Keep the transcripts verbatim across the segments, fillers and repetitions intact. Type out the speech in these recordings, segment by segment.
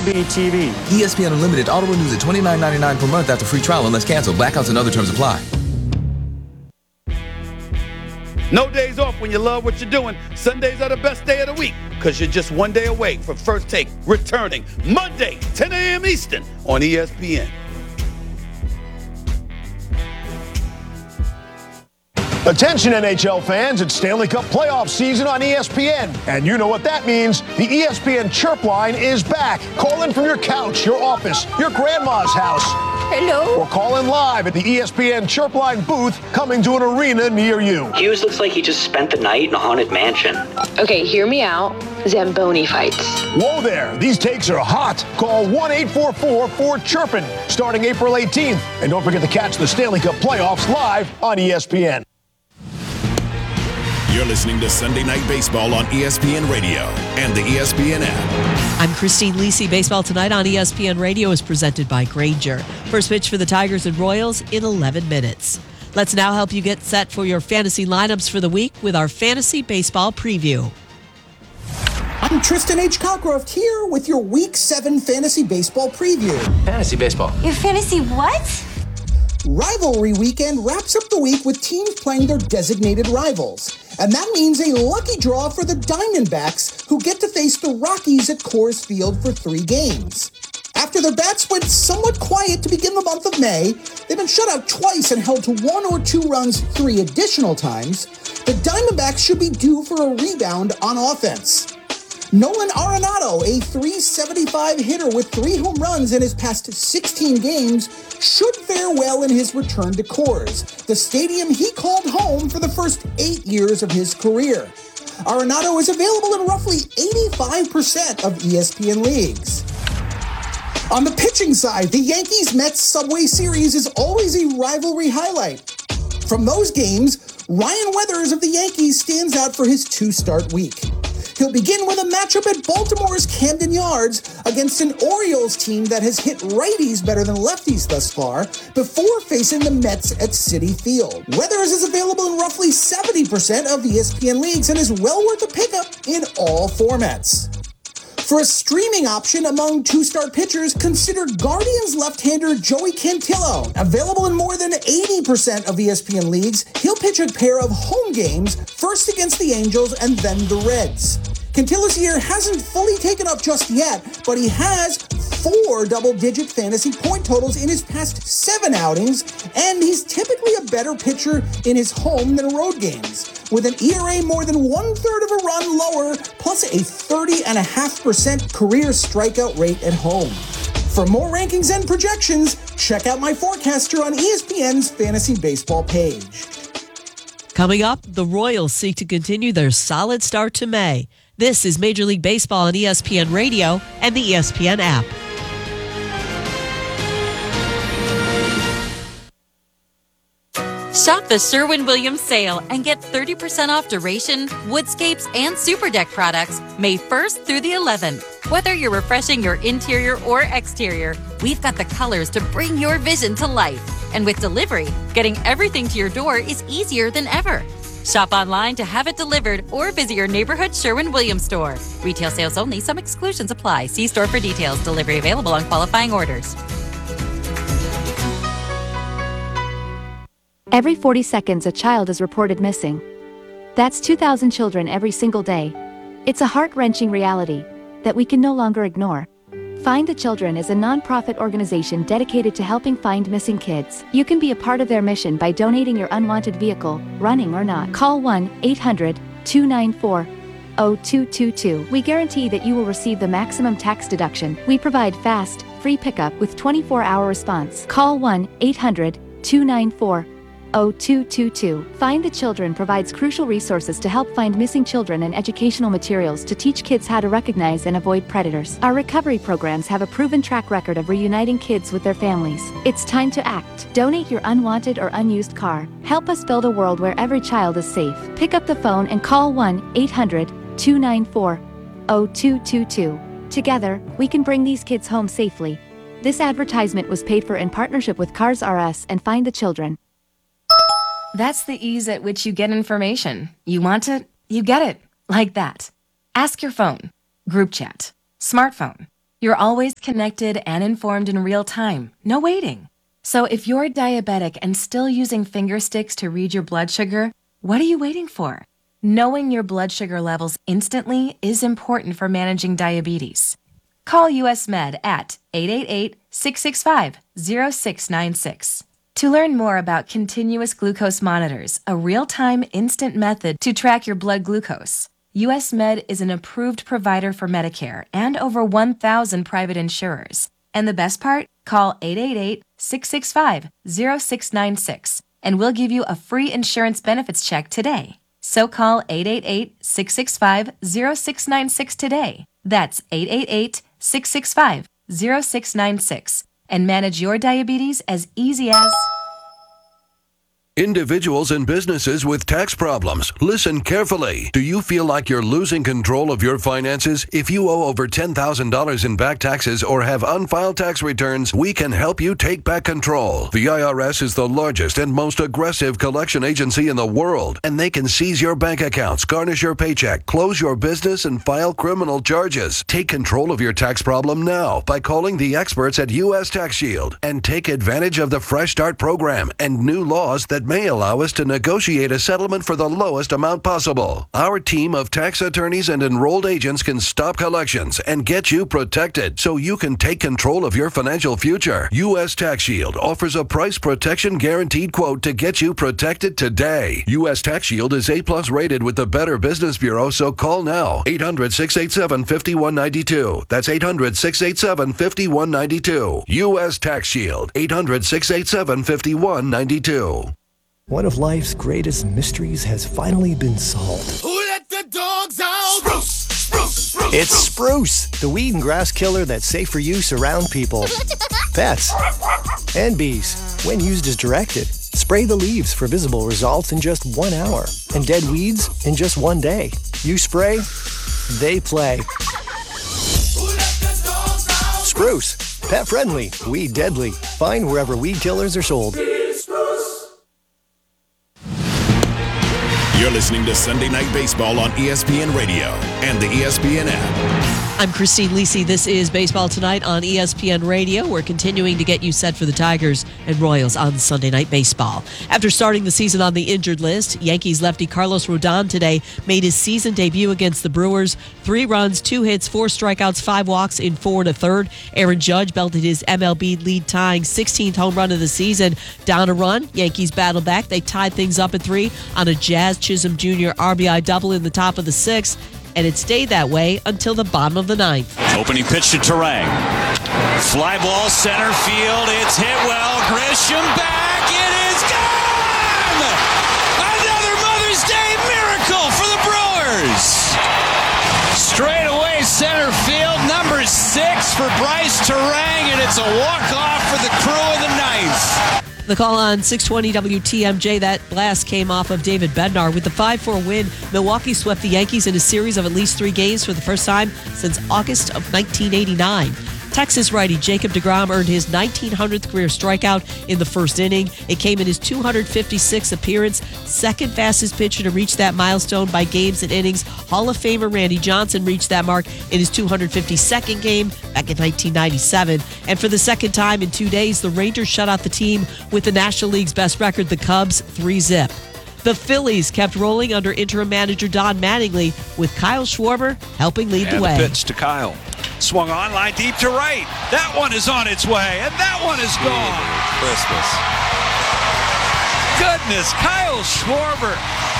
B T V. E S P N Unlimited auto renews at twenty-nine ninety-nine per month after free trial unless canceled. Blackouts and other terms apply. No days off when you love what you're doing. Sundays are the best day of the week because you're just one day away from First Take returning Monday, ten a.m. Eastern on E S P N. Attention N H L fans, it's Stanley Cup playoff season on E S P N. And you know what that means. The E S P N Chirp line is back. Call in from your couch, your office, your grandma's house. Hello? Or call in live at the E S P N Chirp line booth coming to an arena near you. Hughes looks like he just spent the night in a haunted mansion. Okay, hear me out. Zamboni fights. Whoa there, these takes are hot. Call one eight four four four chirpin starting April eighteenth. And don't forget to catch the Stanley Cup playoffs live on E S P N. You're listening to Sunday Night Baseball on E S N Radio and the E S P N app. I'm Christine Lisi. Baseball Tonight on E S P N Radio is presented by Grainger. First pitch for the Tigers and Royals in eleven minutes. Let's now help you get set for your fantasy lineups for the week with our Fantasy Baseball Preview. I'm Tristan H. Cockcroft here with your Week seven Fantasy Baseball Preview. Fantasy Baseball. Your fantasy what? Rivalry Weekend wraps up the week with teams playing their designated rivals. And that means a lucky draw for the Diamondbacks, who get to face the Rockies at Coors Field for three games. After their bats went somewhat quiet to begin the month of May, they've been shut out twice and held to one or two runs three additional times. The Diamondbacks should be due for a rebound on offense. Nolan Arenado, a three seventy-five hitter with three home runs in his past sixteen games, should fare well in his return to Coors, the stadium he called home for the first eight years of his career. Arenado is available in roughly eighty-five percent of E S P N leagues. On the pitching side, the Yankees-Mets Subway Series is always a rivalry highlight. From those games, Ryan Weathers of the Yankees stands out for his two-start week. He'll begin with a matchup at Baltimore's Camden Yards against an Orioles team that has hit righties better than lefties thus far, before facing the Mets at Citi Field. Weathers is available in roughly seventy percent of E S P N leagues and is well worth a pickup in all formats. For a streaming option among two-start pitchers, consider Guardians left-hander Joey Cantillo. Available in more than eighty percent of E S P N leagues, he'll pitch a pair of home games, first against the Angels and then the Reds. Cantillo's year hasn't fully taken up just yet, but he has four double-digit fantasy point totals in his past seven outings, and he's typically a better pitcher in his home than road games, with an E R A more than one-third of a run lower, plus a thirty point five percent career strikeout rate at home. For more rankings and projections, check out my forecaster on E S P N's Fantasy Baseball page. Coming up, the Royals seek to continue their solid start to May. This is Major League Baseball on E S P N Radio and the E S P N app. Shop the Sherwin-Williams sale and get thirty percent off Duration, Woodscapes, and Super Deck products May first through the eleventh. Whether you're refreshing your interior or exterior, we've got the colors to bring your vision to life. And with delivery, getting everything to your door is easier than ever. Shop online to have it delivered or visit your neighborhood Sherwin-Williams store. Retail sales only. Some exclusions apply. See store for details. Delivery available on qualifying orders. Every forty seconds, a child is reported missing. That's two thousand children every single day. It's a heart-wrenching reality that we can no longer ignore. Find the Children is a non-profit organization dedicated to helping find missing kids. You can be a part of their mission by donating your unwanted vehicle, running or not. Call one eight hundred two nine four zero two two two. We guarantee that you will receive the maximum tax deduction. We provide fast, free pickup with twenty-four hour response. Call one eight hundred two nine four zero two two two. Find the Children provides crucial resources to help find missing children and educational materials to teach kids how to recognize and avoid predators. Our recovery programs have a proven track record of reuniting kids with their families. It's time to act. Donate your unwanted or unused car. Help us build a world where every child is safe. Pick up the phone and call one eight hundred two nine four zero two two two. Together, we can bring these kids home safely. This advertisement was paid for in partnership with Cars R Us and Find the Children. That's the ease at which you get information. You want it, you get it. Like that. Ask your phone. Group chat. Smartphone. You're always connected and informed in real time. No waiting. So if you're diabetic and still using finger sticks to read your blood sugar, what are you waiting for? Knowing your blood sugar levels instantly is important for managing diabetes. Call U S Med at eight eight eight, six six five, zero six nine six. To learn more about continuous glucose monitors, a real-time instant method to track your blood glucose, U S Med is an approved provider for Medicare and over one thousand private insurers. And the best part? Call eight eight eight, six six five, zero six nine six and we'll give you a free insurance benefits check today. So call eight eight eight, six six five, zero six nine six today. That's eight eight eight, six six five, zero six nine six and manage your diabetes as easy as... Individuals and businesses with tax problems, listen carefully. Do you feel like you're losing control of your finances? If you owe over ten thousand dollars in back taxes or have unfiled tax returns, we can help you take back control. The I R S is the largest and most aggressive collection agency in the world, and they can seize your bank accounts, garnish your paycheck, close your business, and file criminal charges. Take control of your tax problem now by calling the experts at U S Tax Shield and take advantage of the Fresh Start program and new laws that may allow us to negotiate a settlement for the lowest amount possible. Our team of tax attorneys and enrolled agents can stop collections and get you protected so you can take control of your financial future. U S Tax Shield offers a price protection guaranteed quote to get you protected today. U S Tax Shield is A plus rated with the Better Business Bureau, so call now. eight hundred, six eight seven, five one nine two. That's eight hundred, six eight seven, five one nine two. U S Tax Shield. eight hundred, six eight seven, five one nine two. One of life's greatest mysteries has finally been solved. Who let the dogs out? Spruce, spruce, spruce. It's Spruce, the weed and grass killer that's safe for use around people, pets, and bees. When used as directed, spray the leaves for visible results in just one hour, and dead weeds in just one day. You spray, they play. Who let the dogs out? Spruce, pet friendly, weed deadly. Find wherever weed killers are sold. You're listening to Sunday Night Baseball on E S P N Radio and the E S P N app. I'm Christine Lisi. This is Baseball Tonight on E S P N Radio. We're continuing to get you set for the Tigers and Royals on Sunday Night Baseball. After starting the season on the injured list, Yankees lefty Carlos Rodon today made his season debut against the Brewers. Three runs, two hits, four strikeouts, five walks in four and a third. Aaron Judge belted his M L B lead-tying sixteenth home run of the season. Down a run, Yankees battled back. They tied things up at three on a Jazz Chisholm Junior R B I double in the top of the sixth. And it stayed that way until the bottom of the ninth. Opening pitch to Turang. Fly ball center field. It's hit well. Grisham back. It is gone! Another Mother's Day miracle for the Brewers. Straight away center field. Number six for Bryce Turang. And it's a walk-off for the crew of the ninth. The call on six twenty W T M J, that blast came off of David Bednar. With the five four win, Milwaukee swept the Yankees in a series of at least three games for the first time since August of nineteen eighty-nine. Texas righty Jacob deGrom earned his nineteen hundredth career strikeout in the first inning. It came in his two hundred fifty-sixth appearance, second fastest pitcher to reach that milestone by games and innings. Hall of Famer Randy Johnson reached that mark in his two hundred fifty-second game back in nineteen ninety-seven. And for the second time in two days, the Rangers shut out the team with the National League's best record, the Cubs, three zip. The Phillies kept rolling under interim manager Don Mattingly, with Kyle Schwarber helping lead and the way. The pitch to Kyle. Swung on, line deep to right. That one is on its way, and that one is gone. Christmas. Goodness, Kyle Schwarber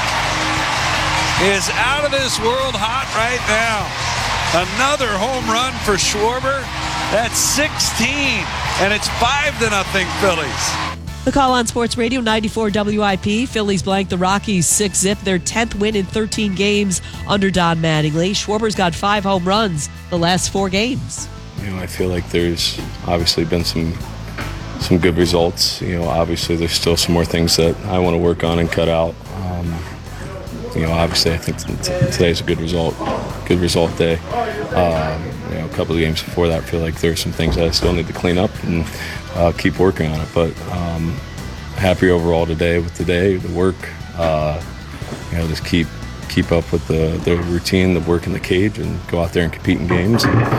is out of this world hot right now. Another home run for Schwarber. That's sixteen, and it's five to nothing Phillies. The call on Sports Radio ninety-four W I P. Phillies blanked the Rockies six zip, their tenth win in thirteen games under Don Mattingly. Schwarber's got five home runs the last four games. You know, I feel like there's obviously been some some good results. You know, obviously there's still some more things that I want to work on and cut out. Um, you know, obviously I think t- today's a good result, good result day. Um, you know, a couple of games before that, I feel like there's some things that I still need to clean up and uh, keep working on it. But um, happy overall today with the day, the work. Uh, you know, just keep keep up with the, the routine, the work in the cage, and go out there and compete in games. And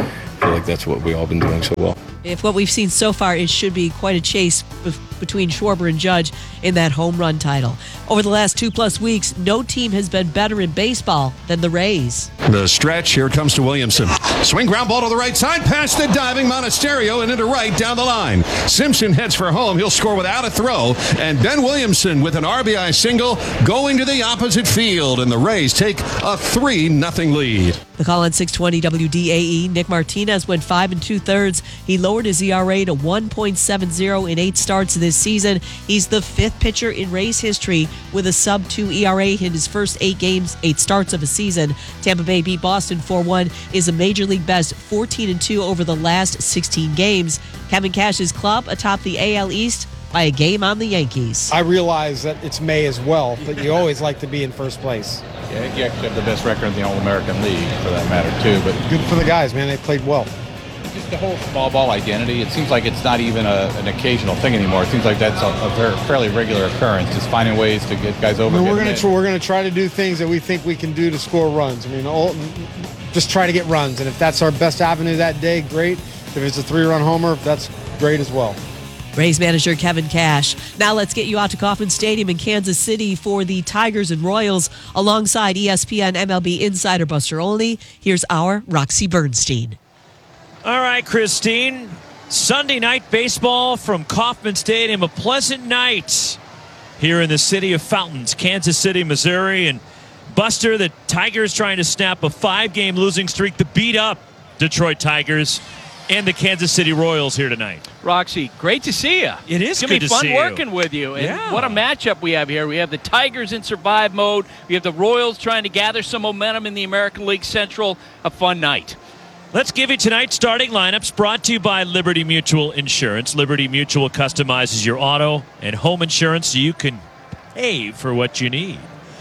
feel like that's what we've all been doing so well. If what we've seen so far, it should be quite a chase b- between Schwarber and Judge in that home run title. Over the last two plus weeks, no team has been better in baseball than the Rays. The stretch, here it comes to Williamson. Swing ground ball to the right side, past the diving Monasterio and into right down the line. Simpson heads for home. He'll score without a throw. And Ben Williamson with an R B I single going to the opposite field. And the Rays take a three nothing lead. The call on six twenty W D A E, Nick Martinez went five and two-thirds. He lowered his E R A to one point seven oh in eight starts this season. He's the fifth pitcher in Rays history with a sub two E R A in his first eight games, eight starts of a season. Tampa Bay beat Boston four one, is a major league best fourteen and two over the last sixteen games. Kevin Cash's club atop the A L East by a game on the Yankees. I realize that it's May as well, but you always like to be in first place. Yeah, I think you actually have the best record in the All-American League, for that matter, too. But good for the guys, man. They played well. Just the whole small ball identity, it seems like it's not even a, an occasional thing anymore. It seems like that's a, a very, fairly regular occurrence, just finding ways to get guys over. I mean, we're going to we're going to try to do things that we think we can do to score runs. I mean, all, just try to get runs, and if that's our best avenue that day, great. If it's a three-run homer, that's great as well. Rays manager Kevin Cash. Now let's get you out to Kauffman Stadium in Kansas City for the Tigers and Royals alongside E S P N M L B insider Buster Olney. Here's our Roxy Bernstein. All right, Christine. Sunday night baseball from Kauffman Stadium. A pleasant night here in the city of Fountains, Kansas City, Missouri. And Buster, the Tigers trying to snap a five-game losing streak to beat up Detroit Tigers and the Kansas City Royals here tonight. Roxy, great to see you. It is good to to see you. It's going to be fun working you. with you. And yeah. What a matchup we have here. We have the Tigers in survive mode. We have the Royals trying to gather some momentum in the American League Central. A fun night. Let's give you tonight's starting lineups brought to you by Liberty Mutual Insurance. Liberty Mutual customizes your auto and home insurance so you can pay for what you need.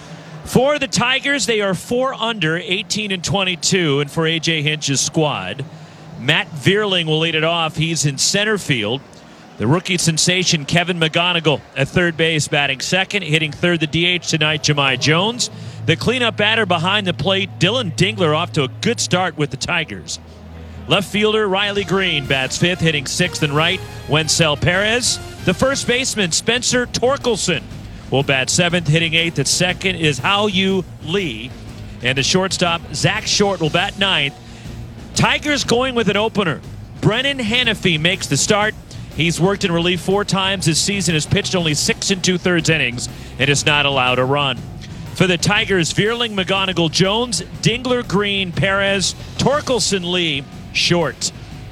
For the Tigers, they are four under, eighteen and twenty-two, and for A J Hinch's squad, Matt Vierling will lead it off. He's in center field. The rookie sensation, Kevin McGonigal, at third base, batting second. Hitting third, the D H tonight, Jahmai Jones. The cleanup batter behind the plate, Dylan Dingler, off to a good start with the Tigers. Left fielder, Riley Green, bats fifth, hitting sixth and right, Wencel Perez. The first baseman, Spencer Torkelson, will bat seventh, hitting eighth. At second is Hao-Yu Lee. And the shortstop, Zach Short, will bat ninth. Tigers going with an opener. Brennan Hanafy makes the start. He's worked in relief four times this season, has pitched only six and two-thirds innings, and is not allowed a run. For the Tigers, Vierling, McGonigal, Jones, Dingler, Green, Perez, Torkelson, Lee, Short.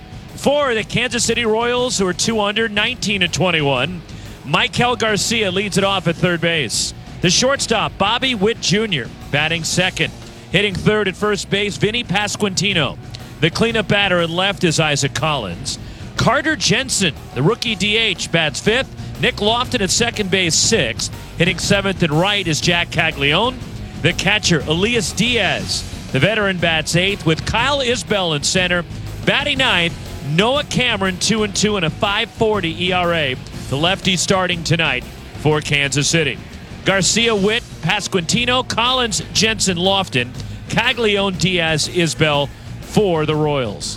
For the Kansas City Royals, who are two under, nineteen and twenty-one, Michael Garcia leads it off at third base. The shortstop, Bobby Witt Junior, batting second. Hitting third at first base, Vinny Pasquantino. The cleanup batter at left is Isaac Collins. Carter Jensen, the rookie D H, bats fifth. Nick Lofton at second base, sixth. Hitting seventh and right is Jack Caglione. The catcher, Elias Diaz. The veteran bats eighth with Kyle Isbell in center. Batting ninth, Noah Cameron, two and two and a five forty E R A. The lefty starting tonight for Kansas City. Garcia, Witt, Pasquantino, Collins, Jensen, Lofton, Caglione, Diaz, Isbell for the Royals.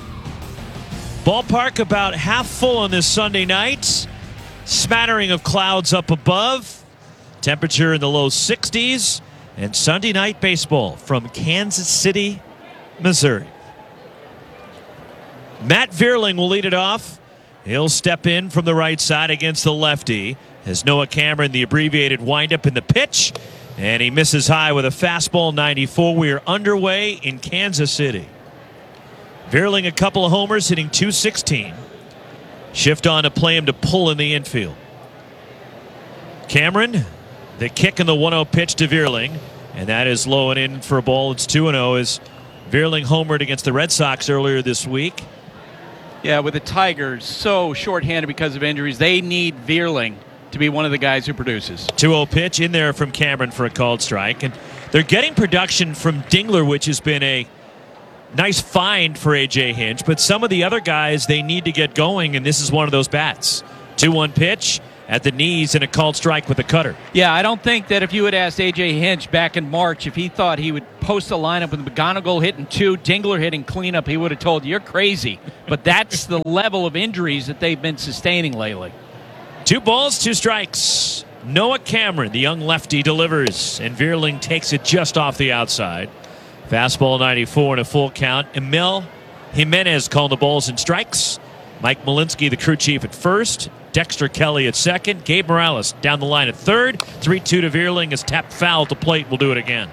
Ballpark about half full on this Sunday night. Smattering of clouds up above. Temperature in the low sixties. And Sunday night baseball from Kansas City, Missouri. Matt Vierling will lead it off. He'll step in from the right side against the lefty as Noah Cameron, the abbreviated windup in the pitch. And he misses high with a fastball, ninety-four. We are underway in Kansas City. Vierling a couple of homers, hitting two sixteen. Shift on to play him to pull in the infield. Cameron, the kick and the one oh pitch to Vierling. And that is low and in for a ball. It's two and oh as Vierling homered against the Red Sox earlier this week. Yeah, with the Tigers so shorthanded because of injuries, they need Vierling to be one of the guys who produces. two oh pitch in there from Cameron for a called strike. And they're getting production from Dingler, which has been a nice find for A J Hinch. But some of the other guys, they need to get going, and this is one of those bats. two one pitch. at the knees and a called strike with a cutter. Yeah, I don't think that if you had asked A J Hinch back in March if he thought he would post a lineup with McGonigal hitting two, Dingler hitting cleanup, he would have told you, you're crazy. But that's the level of injuries that they've been sustaining lately. Two balls, two strikes. Noah Cameron, the young lefty, delivers, and Vierling takes it just off the outside. Fastball ninety-four and a full count. Emil Jimenez calling the balls and strikes. Mike Malinsky, the crew chief, at first. Dexter Kelly at second. Gabe Morales down the line at third. three two to Vierling is tapped foul to plate. We'll do it again.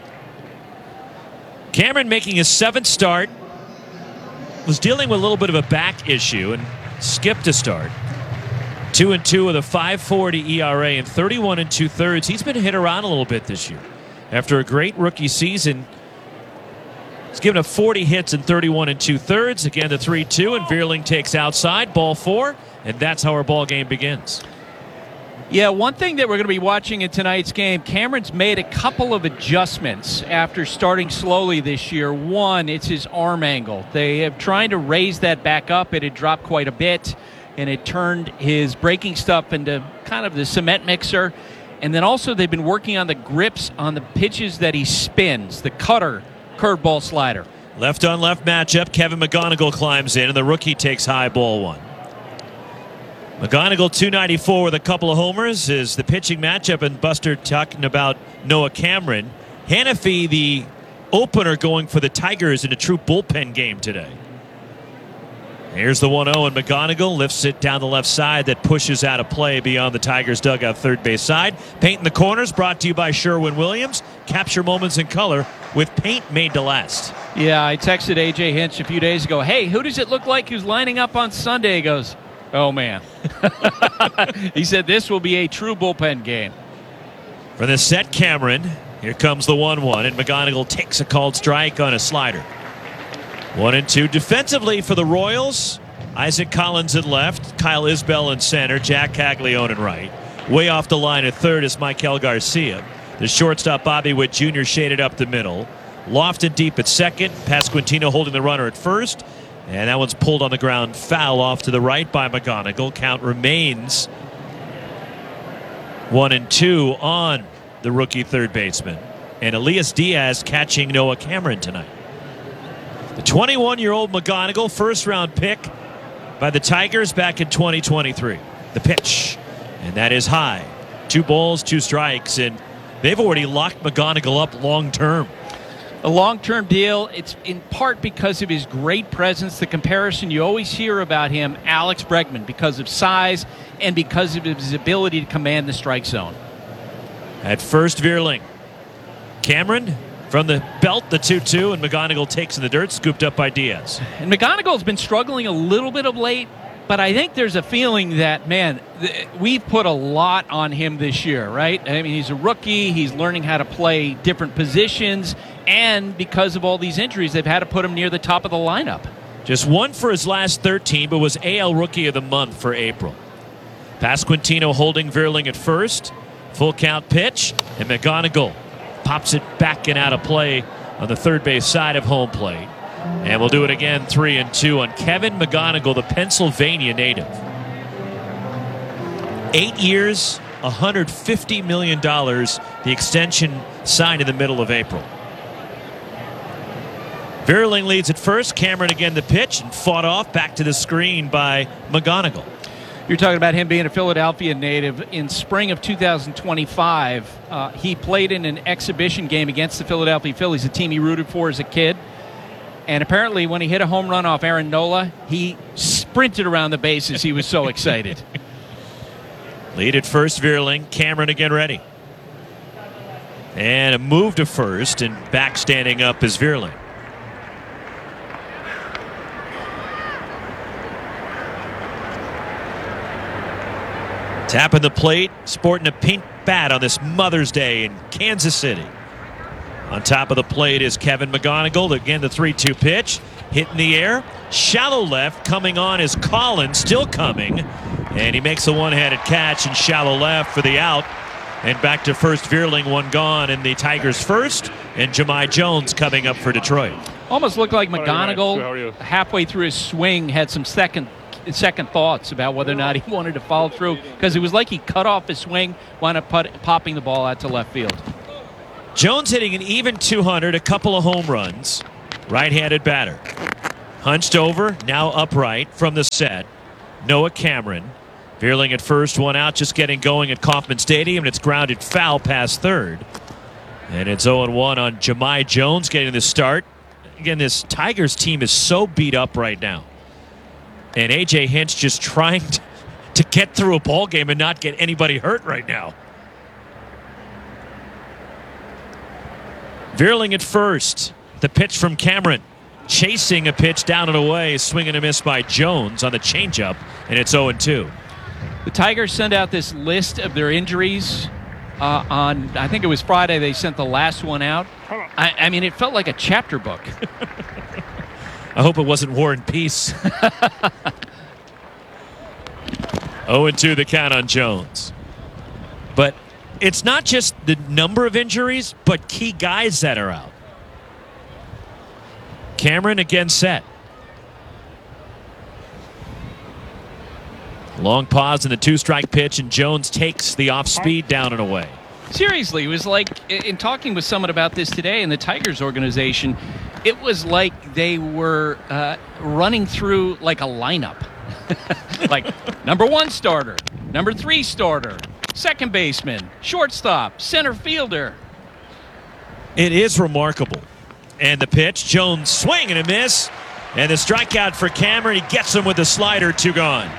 Cameron making his seventh start. Was dealing with a little bit of a back issue and skipped a start. Two and two with a five forty E R A and thirty-one and two thirds. He's been hit around a little bit this year. After a great rookie season, he's given up forty hits and thirty-one and two thirds. Again, the three two, and Vierling takes outside, ball four, and that's how our ball game begins. Yeah, one thing that we're going to be watching in tonight's game, Cameron's made a couple of adjustments after starting slowly this year. One, it's his arm angle. They have trying to raise that back up. It had dropped quite a bit, and it turned his breaking stuff into kind of the cement mixer. And then also they've been working on the grips on the pitches that he spins, the cutter, curveball, slider. Left on left matchup. Kevin McGonigal climbs in, and the rookie takes high, ball one. McGonigal two ninety-four with a couple of homers is the pitching matchup, and Buster talking about Noah Cameron. Hannafy, the opener, going for the Tigers in a true bullpen game today. Here's the one oh, and McGonigal lifts it down the left side that pushes out of play beyond the Tigers' dugout third base side. Paint in the corners brought to you by Sherwin-Williams. Capture moments in color with paint made to last. Yeah, I texted A J Hinch a few days ago, hey, who does it look like who's lining up on Sunday? He goes, oh, man. He said this will be a true bullpen game. For the set, Cameron. Here comes the one one, and McGonigal takes a called strike on a slider. One and two defensively for the Royals. Isaac Collins at left, Kyle Isbell in center, Jack Caglione in right. Way off the line at third is Michael Garcia. The shortstop Bobby Witt Junior shaded up the middle. Lofton deep at second, Pasquantino holding the runner at first. And that one's pulled on the ground, foul off to the right by McGonigal. Count remains one and two on the rookie third baseman. And Elias Diaz catching Noah Cameron tonight. The twenty-one-year-old McGonigal, first-round pick by the Tigers back in twenty twenty-three. The pitch, and that is high. Two balls, two strikes, and they've already locked McGonigal up long-term. A long-term deal. It's in part because of his great presence. The comparison you always hear about him, Alex Bregman, because of size and because of his ability to command the strike zone. At first, Vierling. Cameron from the belt, the two two, and McGonigal takes in the dirt, scooped up by Diaz. And McGonigal's been struggling a little bit of late, but I think there's a feeling that, man, th- we've put a lot on him this year, right? I mean, he's a rookie. He's learning how to play different positions, and because of all these injuries, they've had to put him near the top of the lineup. Just one for his last thirteen, but was A L Rookie of the Month for April. Pasquantino holding Vierling at first. Full count pitch, and McGonigal pops it back and out of play on the third base side of home plate. And we'll do it again, three and two on Kevin McGonigal, the Pennsylvania native. Eight years, one hundred fifty million dollars, the extension signed in the middle of April. Vierling leads at first. Cameron again the pitch, and fought off back to the screen by McGonigal. You're talking about him being a Philadelphia native. In spring of two thousand twenty-five, uh, he played in an exhibition game against the Philadelphia Phillies, a team he rooted for as a kid. And apparently when he hit a home run off Aaron Nola, he sprinted around the bases. He was so excited. Lead at first, Vierling. Cameron again ready. And a move to first, and back standing up is Vierling. Tapping the plate, sporting a pink bat on this Mother's Day in Kansas City. On top of the plate is Kevin McGonigal. Again, the three two pitch. Hit in the air. Shallow left. Coming on is Collins. Still coming. And he makes a one-handed catch in shallow left for the out. And back to first, Vierling, one gone in the Tigers' first. And Jahmai Jones coming up for Detroit. Almost looked like McGonigal halfway through his swing had some second second thoughts about whether or not he wanted to follow through, because it was like he cut off his swing, wound up put, popping the ball out to left field. Jones hitting an even two hundred, a couple of home runs. Right-handed batter. Hunched over, now upright from the set. Noah Cameron. Vierling at first, one out, just getting going at Kauffman Stadium, and it's grounded foul past third. And it's oh and one on Jahmai Jones getting the start. Again, this Tigers team is so beat up right now. And A J Hinch just trying to, to get through a ball game and not get anybody hurt right now. Vierling at first. The pitch from Cameron. Chasing a pitch down and away. Swing and a miss by Jones on the changeup. And it's oh and two. The Tigers send out this list of their injuries uh, on, I think it was Friday, they sent the last one out. I, I mean, it felt like a chapter book. I hope it wasn't War and Peace. oh and two the count on Jones. But it's not just the number of injuries, but key guys that are out. Cameron again set. Long pause in the two-strike pitch, and Jones takes the off-speed down and away. Seriously, it was like, in talking with someone about this today in the Tigers organization, it was like they were uh, running through like a lineup. Like, number one starter, number three starter, second baseman, shortstop, center fielder. It is remarkable. And the pitch, Jones swing and a miss. And the strikeout for Cameron. He gets him with the slider, two gone.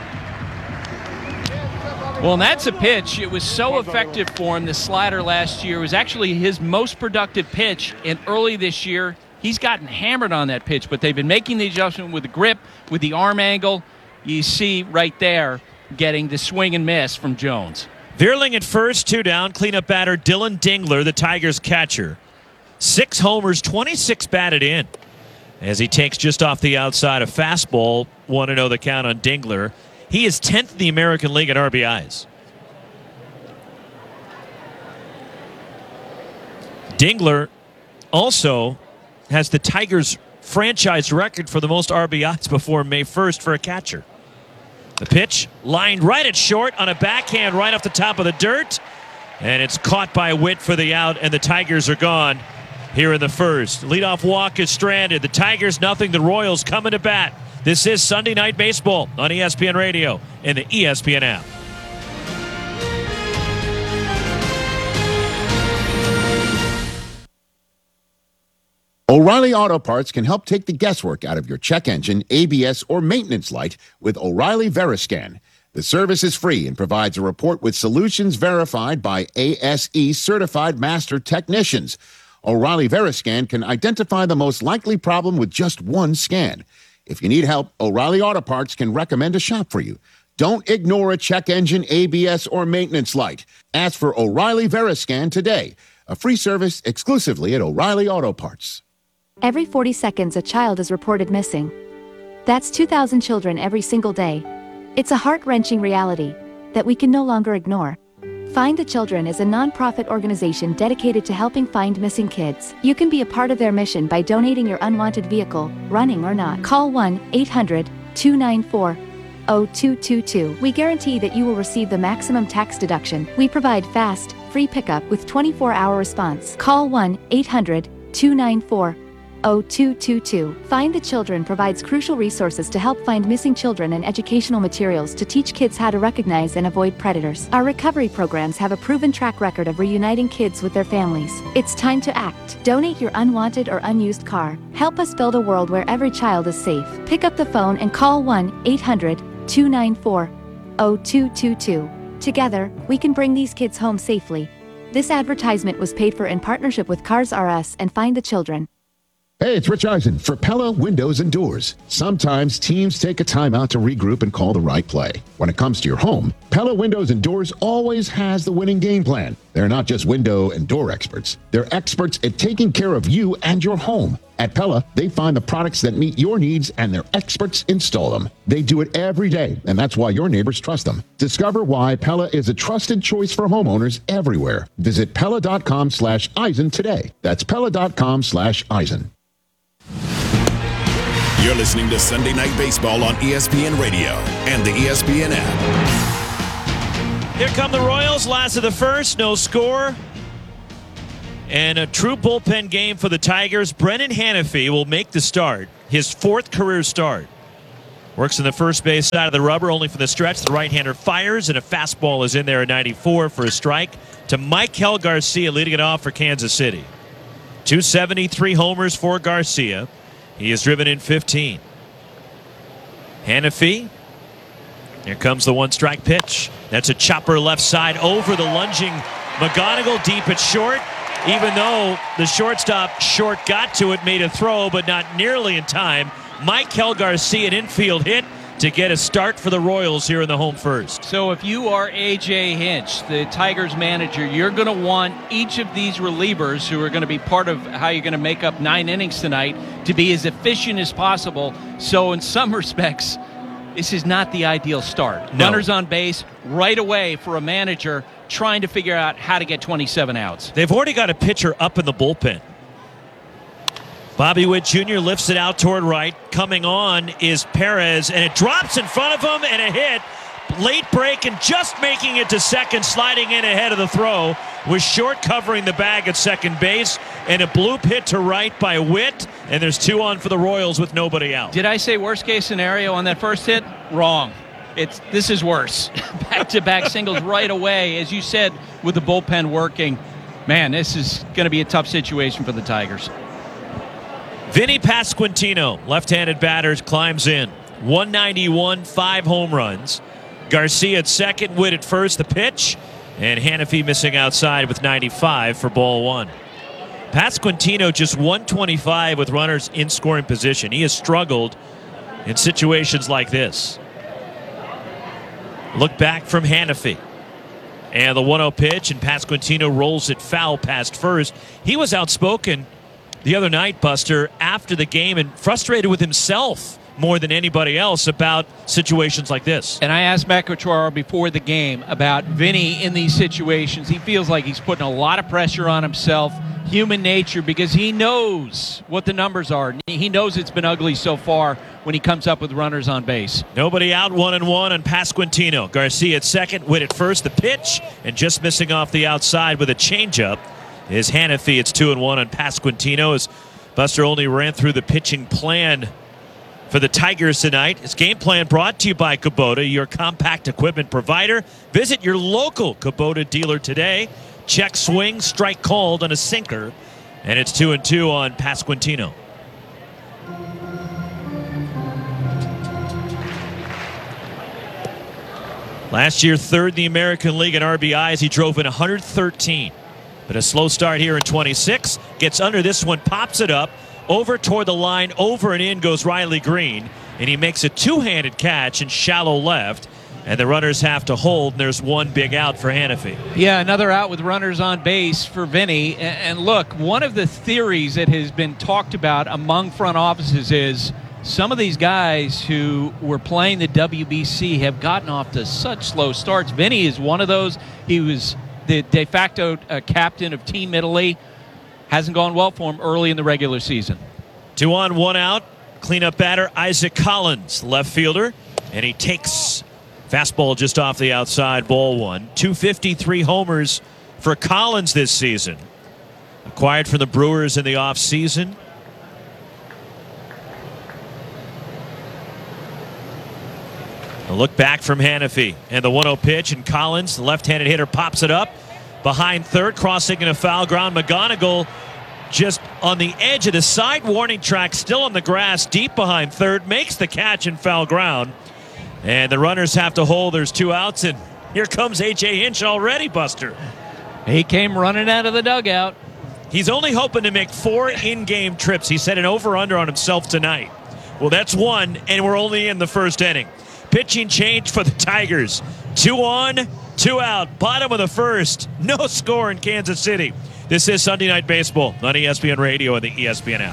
Well, and that's a pitch. It was so effective for him. The slider last year was actually his most productive pitch. And early this year, he's gotten hammered on that pitch. But they've been making the adjustment with the grip, with the arm angle. You see right there getting the swing and miss from Jones. Vierling at first, two down. Cleanup batter Dylan Dingler, the Tigers catcher. Six homers, twenty-six batted in. As he takes just off the outside a fastball, one and oh the count on Dingler. He is tenth in the American League in R B Is. Dingler also has the Tigers' franchise record for the most R B Is before May first for a catcher. The pitch lined right at short on a backhand right off the top of the dirt. And it's caught by Witt for the out, and the Tigers are gone here in the first. Leadoff walk is stranded. The Tigers nothing. The Royals coming to bat. This is Sunday Night Baseball on E S P N Radio and the E S P N app. O'Reilly Auto Parts can help take the guesswork out of your check engine, A B S, or maintenance light with O'Reilly Veriscan. The service is free and provides a report with solutions verified by A S E certified master technicians. O'Reilly Veriscan can identify the most likely problem with just one scan. If you need help, O'Reilly Auto Parts can recommend a shop for you. Don't ignore a check engine, A B S, or maintenance light. Ask for O'Reilly Veriscan today. A free service exclusively at O'Reilly Auto Parts. Every forty seconds, a child is reported missing. That's two thousand children every single day. It's a heart-wrenching reality that we can no longer ignore. Find the Children is a non-profit organization dedicated to helping find missing kids. You can be a part of their mission by donating your unwanted vehicle, running or not. Call one eight hundred two nine four oh two two two. We guarantee that you will receive the maximum tax deduction. We provide fast, free pickup with twenty-four hour response. Call one eight hundred two nine four oh two two two. Find the Children provides crucial resources to help find missing children and educational materials to teach kids how to recognize and avoid predators. Our recovery programs have a proven track record of reuniting kids with their families. It's time to act. Donate your unwanted or unused car. Help us build a world where every child is safe. Pick up the phone and call one eight hundred two nine four oh two two two. Together, we can bring these kids home safely. This advertisement was paid for in partnership with Cars R Us and Find the Children. Hey, it's Rich Eisen for Pella Windows and Doors. Sometimes teams take a time out to regroup and call the right play. When it comes to your home, Pella Windows and Doors always has the winning game plan. They're not just window and door experts. They're experts at taking care of you and your home. At Pella, they find the products that meet your needs and their experts install them. They do it every day, and that's why your neighbors trust them. Discover why Pella is a trusted choice for homeowners everywhere. Visit Pella.com slash Eisen today. That's Pella.com slash Eisen. You're listening to Sunday Night Baseball on E S P N Radio and the E S P N app. Here come the Royals. Last of the first. No score. And a true bullpen game for the Tigers. Brennan Hanafy will make the start. His fourth career start. Works in the first base side of the rubber, only for the stretch. The right-hander fires, and a fastball is in there at ninety-four for a strike to Michael Garcia, leading it off for Kansas City. two seventy-three homers for Garcia. He has driven in fifteen. Hanafy. Here comes the one-strike pitch. That's a chopper left side over the lunging McGonigal deep at short. Even though the shortstop short got to it, made a throw, but not nearly in time. Michael Garcia, an infield hit to get a start for the Royals here in the home first. So if you are A J Hinch, the Tigers manager, you're going to want each of these relievers who are going to be part of how you're going to make up nine innings tonight to be as efficient as possible. So in some respects, this is not the ideal start. No. Runners on base right away for a manager trying to figure out how to get twenty-seven outs. They've already got a pitcher up in the bullpen. Bobby Witt Junior lifts it out toward right. Coming on is Perez, and it drops in front of him, and a hit. Late break, and just making it to second, sliding in ahead of the throw, was short covering the bag at second base, and a bloop hit to right by Witt, and there's two on for the Royals with nobody out. Did I say worst case scenario on that first hit? Wrong. It's this is worse. Back-to-back singles right away, as you said, with the bullpen working. Man, this is going to be a tough situation for the Tigers. Vinny Pasquantino, left-handed batter, climbs in. one ninety-one, five home runs. Garcia at second, Witt at first, the pitch. And Hanafy missing outside with ninety-five for ball one. Pasquantino just one twenty-five with runners in scoring position. He has struggled in situations like this. Look back from Hanafy. And the one oh pitch, and Pasquantino rolls it foul past first. He was outspoken the other night, Buster, after the game, and frustrated with himself more than anybody else about situations like this. And I asked Matt Quatraro before the game about Vinny in these situations. He feels like he's putting a lot of pressure on himself, human nature, because he knows what the numbers are. He knows it's been ugly so far when he comes up with runners on base. Nobody out, one and one on Pasquantino. Garcia at second, Witt at first, the pitch, and just missing off the outside with a changeup is Hanafy. It's two and one on Pasquantino, as Buster only ran through the pitching plan for the Tigers tonight. His game plan brought to you by Kubota, your compact equipment provider. Visit your local Kubota dealer today. Check swing, strike called on a sinker, and it's two and two on Pasquantino. Last year, third in the American League in R B Is. He drove in one hundred thirteen. But a slow start here in twenty-six. Gets under this one, pops it up. Over toward the line, over and in goes Riley Green. And he makes a two-handed catch in shallow left. And the runners have to hold, and there's one big out for Hanafy. Yeah, another out with runners on base for Vinny. And look, one of the theories that has been talked about among front offices is some of these guys who were playing the W B C have gotten off to such slow starts. Vinny is one of those. He was the de facto uh, captain of Team Italy. Hasn't gone well for him early in the regular season. Two on, one out. Cleanup batter, Isaac Collins, left fielder. And he takes fastball just off the outside, ball one. two fifty-three homers for Collins this season. Acquired from the Brewers in the offseason. A look back from Hanafy, and the one oh pitch, and Collins, the left-handed hitter, pops it up behind third, crossing into foul ground. McGonigal just on the edge of the side warning track, still on the grass, deep behind third, makes the catch in foul ground. And the runners have to hold. There's two outs, and here comes A J Hinch already, Buster. He came running out of the dugout. He's only hoping to make four in-game trips. He set an over-under on himself tonight. Well, that's one, and we're only in the first inning. Pitching change for the Tigers. Two on, two out. Bottom of the first. No score in Kansas City. This is Sunday Night Baseball on E S P N Radio and the E S P N app.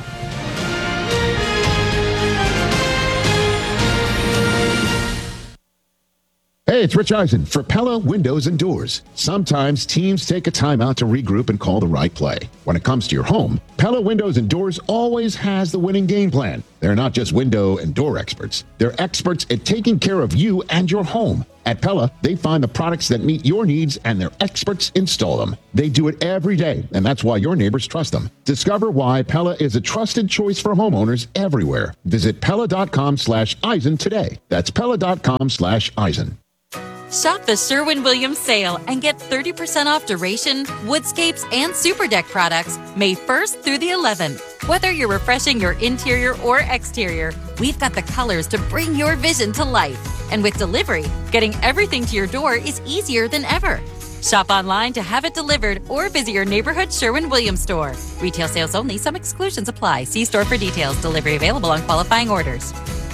Hey, Hey, it's Rich Eisen for Pella Windows and Doors. Sometimes teams take a timeout to regroup and call the right play. When it comes to your home, Pella Windows and Doors always has the winning game plan. They're not just window and door experts. They're experts at taking care of you and your home. At Pella, they find the products that meet your needs and their experts install them. They do it every day, and that's why your neighbors trust them. Discover why Pella is a trusted choice for homeowners everywhere. Visit Pella.com slash Eisen today. That's Pella.com slash Eisen. Shop the Sherwin-Williams sale and get thirty percent off duration, woodscapes, and super deck products May first through the eleventh. Whether you're refreshing your interior or exterior, we've got the colors to bring your vision to life. And with delivery, getting everything to your door is easier than ever. Shop online to have it delivered or visit your neighborhood Sherwin-Williams store. Retail sales only. Some exclusions apply. See store for details. Delivery available on qualifying orders.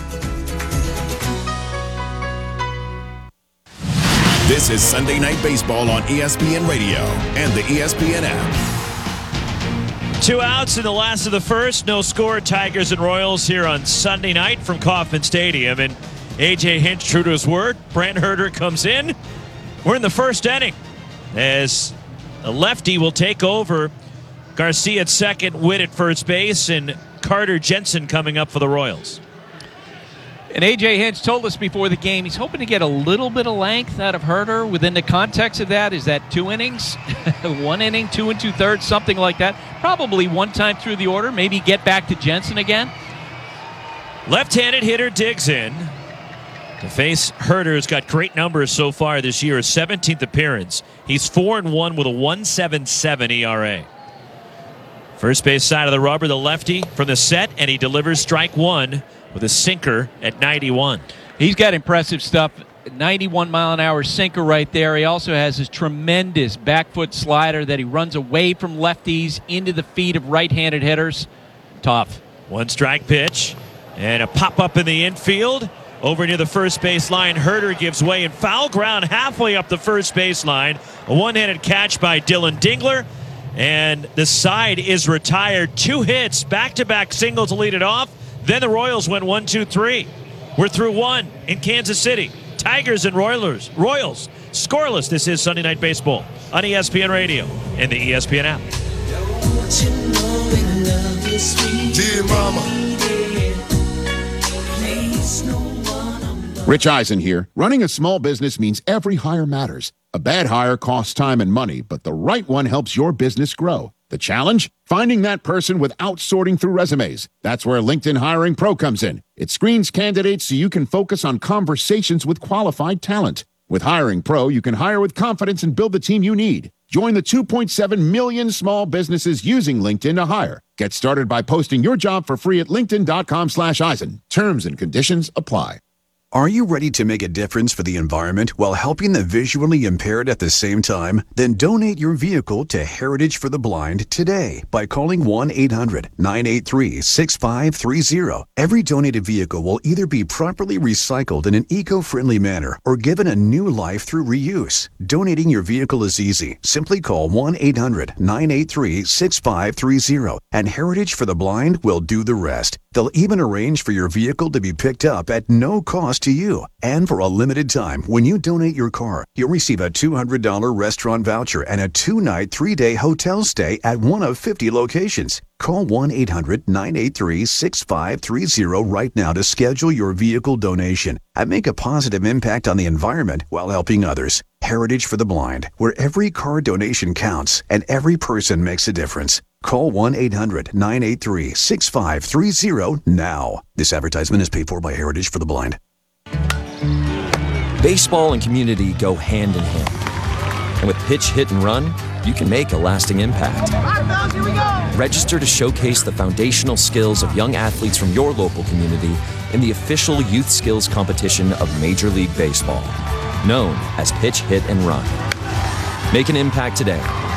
This is Sunday Night Baseball on E S P N Radio and the E S P N app. Two outs in the last of the first. No score. Tigers and Royals here on Sunday night from Kauffman Stadium. And A J Hinch, true to his word, Brent Herter comes in. We're in the first inning as a lefty will take over. Garcia at second, Witt at first base, and Carter Jensen coming up for the Royals. And A J Hinch told us before the game he's hoping to get a little bit of length out of Herter. Within the context of that, is that two innings? One inning, two and two-thirds, something like that. Probably one time through the order. Maybe get back to Jensen again. Left-handed hitter digs in. To face Herter's got great numbers so far this year. His seventeenth appearance. He's four and one with a one point seven seven E R A. First base side of the rubber, the lefty from the set, and he delivers strike one with a sinker at ninety-one. He's got impressive stuff. ninety-one mile an hour sinker right there. He also has his tremendous back foot slider that he runs away from lefties into the feet of right-handed hitters. Tough. One strike pitch and a pop-up in the infield. Over near the first base line, Herter gives way in foul ground halfway up the first base line. A one-handed catch by Dylan Dingler. And the side is retired. Two hits, back-to-back singles to lead it off. Then the Royals went one, two, three. We're through one in Kansas City. Tigers and Royals. Royals scoreless. This is Sunday Night Baseball on E S P N Radio and the E S P N app. Dear mama. Rich Eisen here. Running a small business means every hire matters. A bad hire costs time and money, but the right one helps your business grow. The challenge? Finding that person without sorting through resumes. That's where LinkedIn Hiring Pro comes in. It screens candidates so you can focus on conversations with qualified talent. With Hiring Pro, you can hire with confidence and build the team you need. Join the two point seven million small businesses using LinkedIn to hire. Get started by posting your job for free at linkedin.com slash Eisen. Terms and conditions apply. Are you ready to make a difference for the environment while helping the visually impaired at the same time? Then donate your vehicle to Heritage for the Blind today by calling one eight hundred nine eight three six five three zero. Every donated vehicle will either be properly recycled in an eco-friendly manner or given a new life through reuse. Donating your vehicle is easy. Simply call one eight hundred nine eight three six five three zero and Heritage for the Blind will do the rest. They'll even arrange for your vehicle to be picked up at no cost to you. And for a limited time, when you donate your car, you'll receive a two hundred dollars restaurant voucher and a two-night, three-day hotel stay at one of fifty locations. Call one eight hundred nine eight three six five three zero right now to schedule your vehicle donation and make a positive impact on the environment while helping others. Heritage for the Blind, where every car donation counts and every person makes a difference. Call one eight hundred nine eight three six five three zero now. This advertisement is paid for by Heritage for the Blind. Baseball and community go hand in hand. And with Pitch, Hit, and Run, you can make a lasting impact. Register to showcase the foundational skills of young athletes from your local community in the official youth skills competition of Major League Baseball, known as Pitch, Hit, and Run. Make an impact today.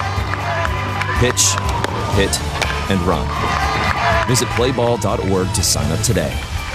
Pitch, Hit, and Run. Visit play ball dot org to sign up today.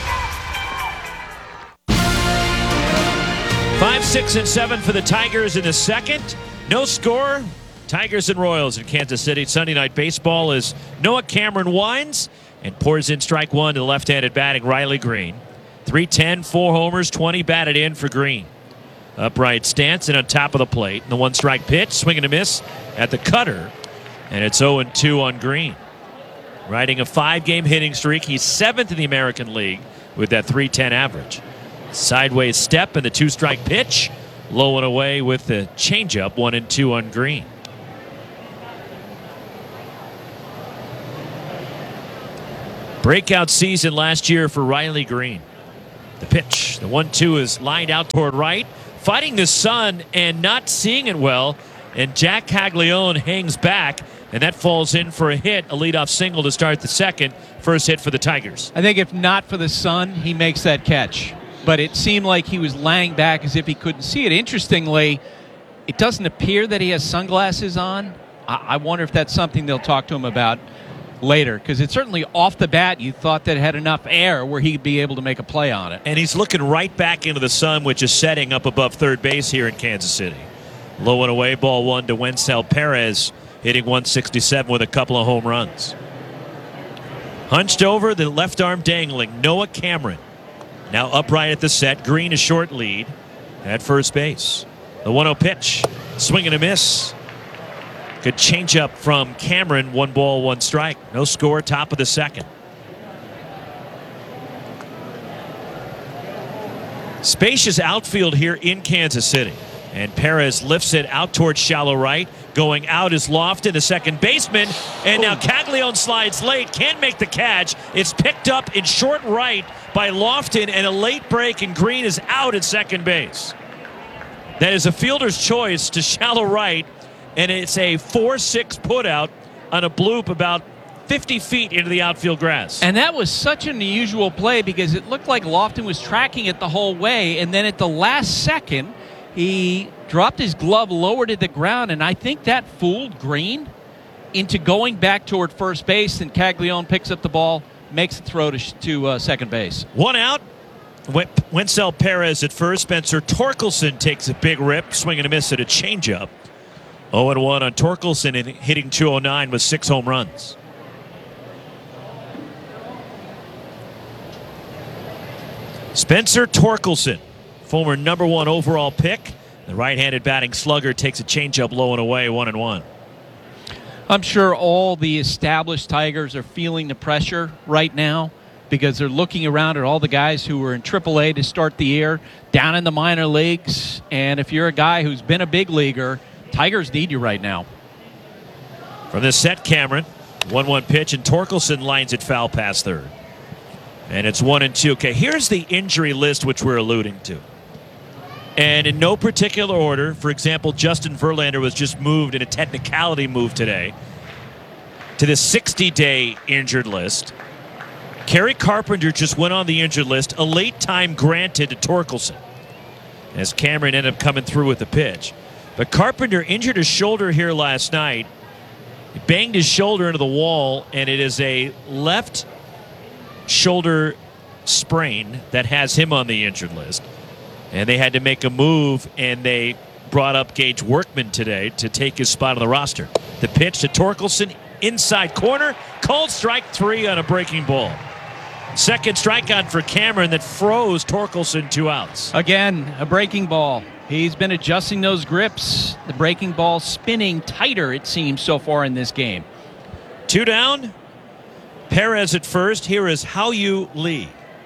Five, six, and seven for the Tigers in the second. No score. Tigers and Royals in Kansas City. Sunday Night Baseball as Noah Cameron winds and pours in strike one to the left-handed batting Riley Green. three ten, four homers, twenty batted in for Green. Upright stance and on top of the plate. And the one strike pitch, swing and a miss at the cutter. And it's oh and two on Green. Riding a five-game hitting streak. He's seventh in the American League with that three ten average. Sideways step and the two-strike pitch. Low and away with the changeup, one and two on Green. Breakout season last year for Riley Green. The pitch, the one two is lined out toward right, fighting the sun and not seeing it well. And Jack Caglione hangs back, and that falls in for a hit, a leadoff single to start the second. First hit for the Tigers. I think if not for the sun, he makes that catch. But it seemed like he was laying back as if he couldn't see it. Interestingly, it doesn't appear that he has sunglasses on. I, I wonder if that's something they'll talk to him about later, because it's certainly off the bat you thought that it had enough air where he'd be able to make a play on it. And he's looking right back into the sun, which is setting up above third base here in Kansas City. Low and away, ball one to Wencel Perez, hitting one sixty-seven with a couple of home runs. Hunched over, the left arm dangling, Noah Cameron. Now upright at the set. Green a short lead at first base. The one oh pitch. Swing and a miss. Good changeup from Cameron. One ball, one strike. No score, top of the second. Spacious outfield here in Kansas City. And Perez lifts it out towards shallow right. Going out is Lofton, the second baseman. And now Caglione slides late. Can't make the catch. It's picked up in short right by Lofton, and a late break, and Green is out at second base. That is a fielder's choice to shallow right, and it's a four six putout on a bloop about fifty feet into the outfield grass. And that was such an unusual play because it looked like Lofton was tracking it the whole way, and then at the last second, he dropped his glove, lowered it to the ground, and I think that fooled Green into going back toward first base, and Caglione picks up the ball, makes the throw to, to uh, second base. One out. Wencel Perez at first. Spencer Torkelson takes a big rip, swing and a miss at a changeup. oh and one on Torkelson, and hitting two oh nine with six home runs. Spencer Torkelson, former number one overall pick. The right-handed batting slugger takes a changeup low and away, one and one. I'm sure all the established Tigers are feeling the pressure right now because they're looking around at all the guys who were in triple A to start the year, down in the minor leagues. And if you're a guy who's been a big leaguer, Tigers need you right now. From the set, Cameron, one one pitch, and Torkelson lines it foul past third. And it's one and two. Okay, here's the injury list which we're alluding to. And in no particular order, for example, Justin Verlander was just moved in a technicality move today to the sixty-day injured list. Kerry Carpenter just went on the injured list. A late time granted to Torkelson as Cameron ended up coming through with the pitch. But Carpenter injured his shoulder here last night. He banged his shoulder into the wall, and it is a left shoulder sprain that has him on the injured list. And they had to make a move, and they brought up Gage Workman today to take his spot on the roster. The pitch to Torkelson, inside corner, called strike three on a breaking ball. Second strikeout for Cameron that froze Torkelson, two outs. Again, a breaking ball. He's been adjusting those grips. The breaking ball spinning tighter, it seems, so far in this game. Two down. Perez at first. Here is Hao-Yu Lee,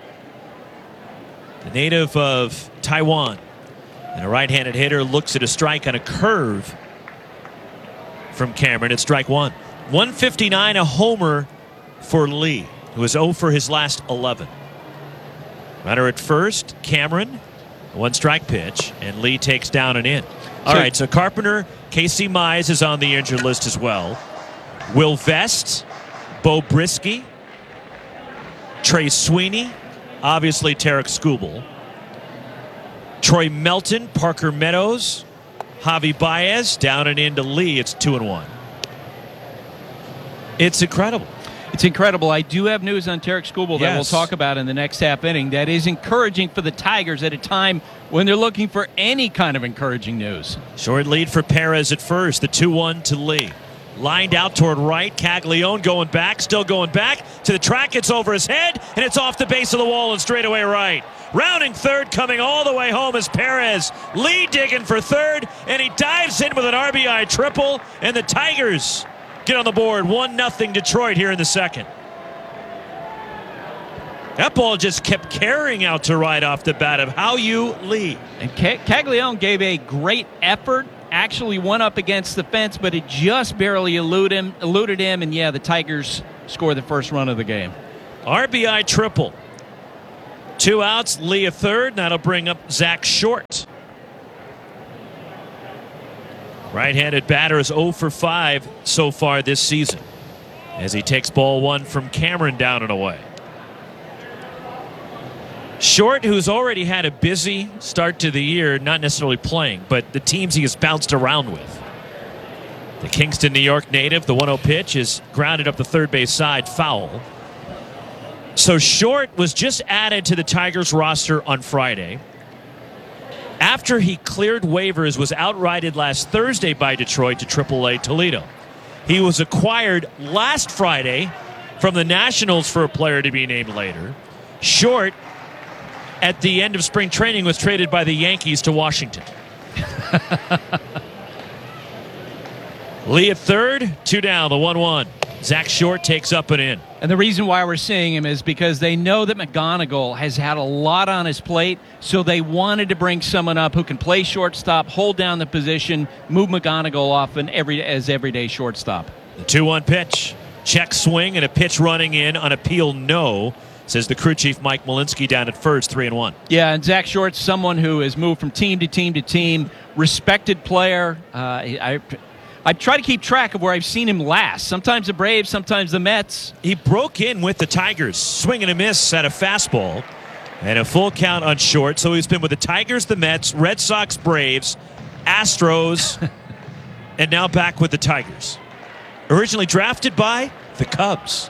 the native of Taiwan. And a right-handed hitter looks at a strike on a curve from Cameron at strike one. one fifty-nine, a homer for Lee, who is oh for his last eleven. Runner at first, Cameron, one strike pitch, and Lee takes down and in. All so, right, so Carpenter, Casey Mize is on the injured list as well. Will Vest, Bo Brisky, Trey Sweeney, obviously Tarek Skubal, Troy Melton, Parker Meadows, Javi Baez, down and into Lee. It's two and one. It's incredible. It's incredible. I do have news on Tarek Skubal that yes. we'll talk about in the next half inning. That is encouraging for the Tigers at a time when they're looking for any kind of encouraging news. Short lead for Perez at first. The two one to Lee. Lined out toward right. Caglione going back, still going back to the track. It's over his head, and it's off the base of the wall and straight away right. Rounding third, coming all the way home is Perez. Lee digging for third, and he dives in with an R B I triple, and the Tigers get on the board. one nothing Detroit here in the second. That ball just kept carrying out to right off the bat of Hao-Yu Lee. And Caglione gave a great effort. Actually went up against the fence, but it just barely eluded him, eluded him. And, yeah, the Tigers score the first run of the game. R B I triple. Two outs, Lee a third. And that'll bring up Zach Short. Right-handed batter is oh for five so far this season as he takes ball one from Cameron down and away. Short, who's already had a busy start to the year, not necessarily playing, but the teams he has bounced around with. The Kingston, New York native, the one oh pitch is grounded up the third base side, foul. So Short was just added to the Tigers roster on Friday. After he cleared waivers, was outrighted last Thursday by Detroit to triple A Toledo. He was acquired last Friday from the Nationals for a player to be named later. Short, at the end of spring training, was traded by the Yankees to Washington. Lee at third, two down, the one one. Zach Short takes up and in. And the reason why we're seeing him is because they know that McGonigal has had a lot on his plate, so they wanted to bring someone up who can play shortstop, hold down the position, move McGonigal off an every, as everyday shortstop. The two one pitch. Check swing and a pitch running in on appeal, no. Says the crew chief Mike Malinsky down at first, three and one. Yeah, and Zach Short's someone who has moved from team to team to team, respected player. Uh, I, I try to keep track of where I've seen him last. Sometimes the Braves, sometimes the Mets. He broke in with the Tigers, swing and a miss at a fastball, and a full count on Short. So he's been with the Tigers, the Mets, Red Sox, Braves, Astros, and now back with the Tigers. Originally drafted by the Cubs.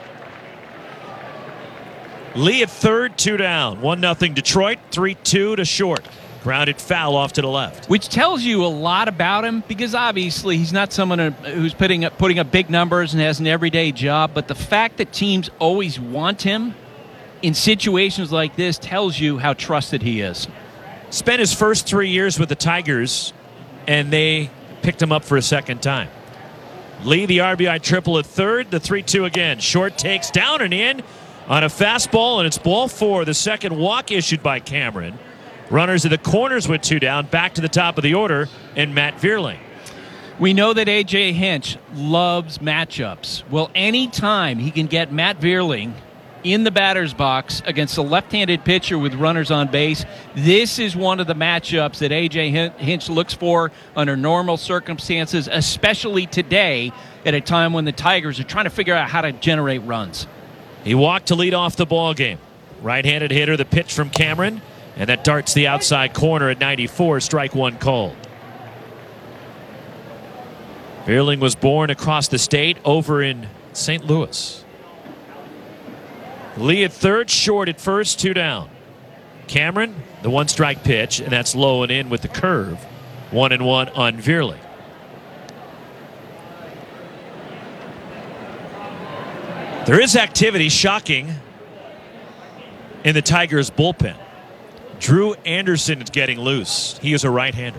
Lee at third, two down. one nothing Detroit, three two to Short. Grounded foul off to the left. Which tells you a lot about him, because obviously he's not someone who's putting up, putting up big numbers and has an everyday job. But the fact that teams always want him in situations like this tells you how trusted he is. Spent his first three years with the Tigers, and they picked him up for a second time. Lee, the R B I triple at third, the three two again. Short takes down and in on a fastball, and it's ball four. The second walk issued by Cameron. Runners at the corners with two down. Back to the top of the order, and Matt Vierling. We know that A J Hinch loves matchups. Well, anytime he can get Matt Vierling in the batter's box against a left-handed pitcher with runners on base, this is one of the matchups that A J Hinch looks for under normal circumstances, especially today at a time when the Tigers are trying to figure out how to generate runs. He walked to lead off the ball game. Right-handed hitter, the pitch from Cameron, and that darts the outside corner at ninety-four, strike one called. Vierling was born across the state over in Saint Louis. Lee at third, Short at first, two down. Cameron, the one-strike pitch, and that's low and in with the curve. One and one on Vierling. There is activity, shocking, in the Tigers' bullpen. Drew Anderson is getting loose. He is a right-hander.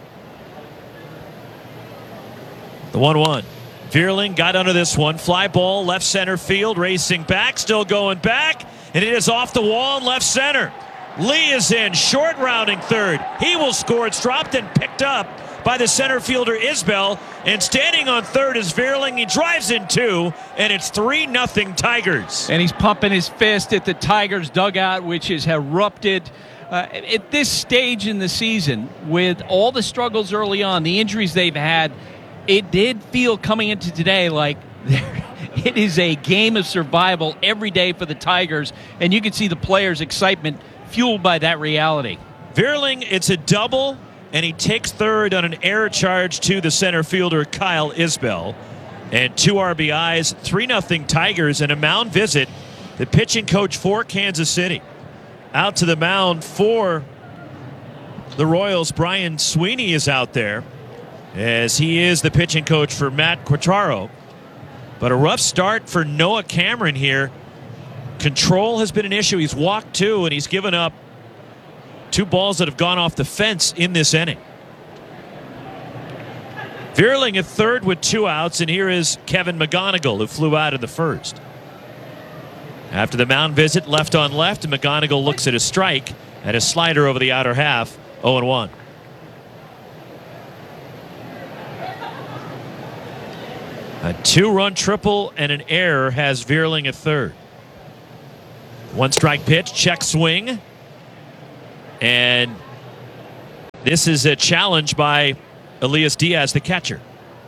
The one one. Vierling got under this one. Fly ball, left center field, racing back, still going back, and it is off the wall in left center. Lee is in, Short rounding third. He will score. It's dropped and picked up by the center fielder Isbell, and standing on third is Vierling. He drives in two, and it's three nothing Tigers. And he's pumping his fist at the Tigers dugout, which is erupted. Uh, at this stage in the season, with all the struggles early on, the injuries they've had, it did feel coming into today like it is a game of survival every day for the Tigers, and you can see the players' excitement fueled by that reality. Vierling, it's a double, and he takes third on an error charge to the center fielder Kyle Isbell. And two R B Is, three nothing Tigers, and a mound visit. The pitching coach for Kansas City. Out to the mound for the Royals, Brian Sweeney is out there, as he is the pitching coach for Matt Quatraro. But a rough start for Noah Cameron here. Control has been an issue. He's walked two, and he's given up Two balls that have gone off the fence in this inning. Vierling at third with two outs, and here is Kevin McGonigal, who flew out in the first. After the mound visit, left on left, and McGonigal looks at a strike and a slider over the outer half, oh and one. A two-run triple and an error has Vierling at third. One strike pitch, check swing. And this is a challenge by Elias Diaz, the catcher.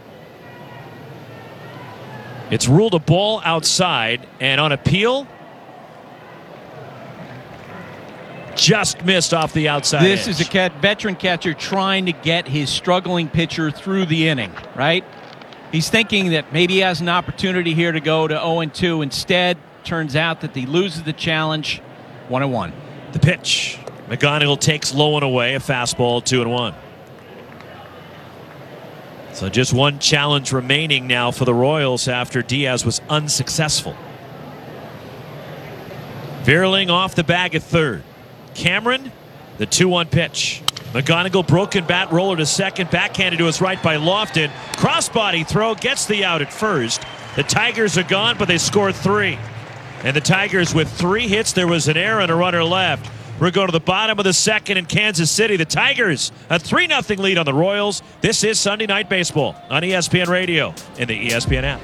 It's ruled a ball outside, and on appeal, just missed off the outside This edge. is a cat, veteran catcher trying to get his struggling pitcher through the inning, right? He's thinking that maybe he has an opportunity here to go to oh and two. Instead, turns out that he loses the challenge, one and one. The pitch. McGonigal takes low and away, a fastball, two and one. So just one challenge remaining now for the Royals after Diaz was unsuccessful. Vierling off the bag at third. Cameron, the two one pitch. McGonigal broken bat roller to second, backhanded to his right by Lofton. Crossbody throw gets the out at first. The Tigers are gone, but they score three. And the Tigers with three hits, there was an error and a runner left. We're going to the bottom of the second in Kansas City. The Tigers, a three nothing lead on the Royals. This is Sunday Night Baseball on E S P N Radio and the E S P N app.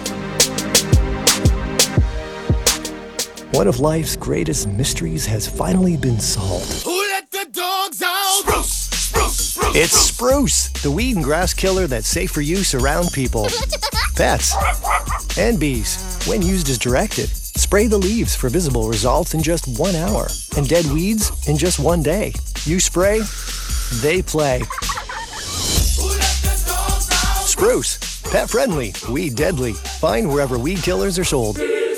One of life's greatest mysteries has finally been solved. Who let the dogs out? Spruce, spruce, spruce. It's Spruce, the weed and grass killer that's safe for use around people, pets, and bees. When used as directed, spray the leaves for visible results in just one hour and dead weeds in just one day. You spray, they play. Spruce, pet friendly, weed deadly. Find wherever weed killers are sold.